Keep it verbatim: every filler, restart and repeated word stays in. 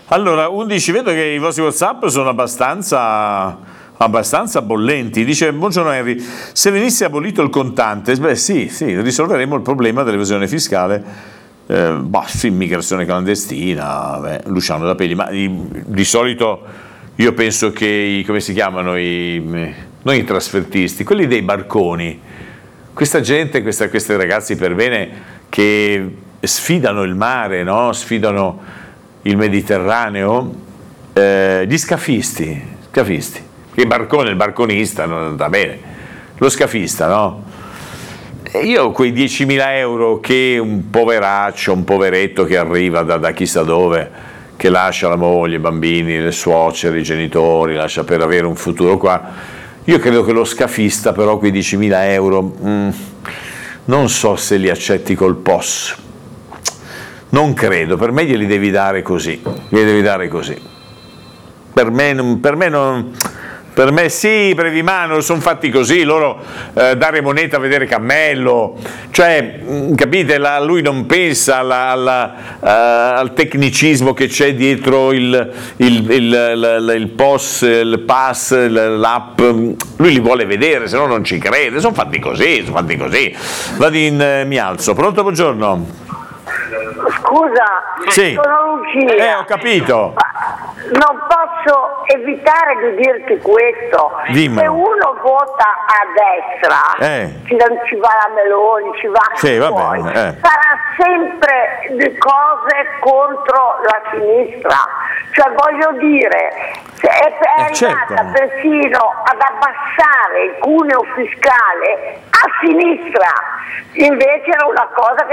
Allora, undici, vedo che i vostri WhatsApp sono abbastanza, abbastanza bollenti. Dice, buongiorno Henry, se venisse abolito il contante, beh sì, sì, risolveremo il problema dell'evasione fiscale, eh, bah, sì, immigrazione clandestina, beh, Luciano da Peli, ma di, di solito io penso che, i, come si chiamano, i, non i trasfertisti, quelli dei barconi, questa gente, questa, questi ragazzi per bene che sfidano il mare, no? Sfidano il Mediterraneo, eh, gli scafisti, scafisti, il barcone, il barconista non va bene, lo scafista, no? E io quei diecimila euro che un poveraccio, un poveretto che arriva da, da chissà dove, che lascia la moglie, i bambini, le suocere, i genitori, lascia per avere un futuro qua, io credo che lo scafista però quei diecimila euro, mh, non so se li accetti col P O S. Non credo, per me glieli devi dare così, glieli devi dare così. Per me, per me, non, per me sì, Brevimano, sono fatti così, loro eh, dare moneta a vedere cammello, cioè, capite, la, lui non pensa alla, alla, uh, al tecnicismo che c'è dietro il, il, il, il, il P O S, il pass, l'app, lui li vuole vedere, se no non ci crede, sono fatti così, sono fatti così. Vado in, eh, mi alzo, pronto, buongiorno? Scusa, sì. Sono Lucia. Eh, ho capito. Non posso evitare di dirti questo. Dimmelo. Se uno vota a destra, eh. ci, ci va la Meloni, ci va sì, va poi, bene, eh. farà sempre di cose contro la sinistra. Cioè, voglio dire, è, è eh, arrivata certo. persino ad abbassare il cuneo fiscale a sinistra. Invece era una cosa che